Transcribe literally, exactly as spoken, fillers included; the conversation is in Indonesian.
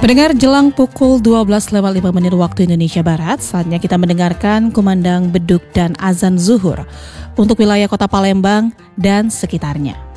Pendengar, jelang pukul dua belas lewat lima menit waktu Indonesia Barat, saatnya kita mendengarkan kumandang beduk dan azan zuhur untuk wilayah Kota Palembang dan sekitarnya.